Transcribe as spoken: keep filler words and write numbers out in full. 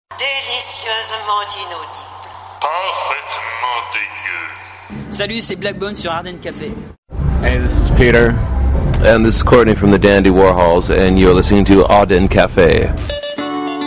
Délicieusement inaudible. Parfaitement dégueu. Salut, c'est Blackbone sur Ardennes Café. Hey, this is Peter. And this is Courtney from the Dandy Warhols, and you're listening to Ardennes Cafe.